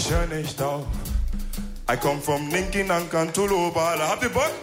ich hör nicht auf. I come from Ninki Nankan to Lobala. Habt ihr Bock?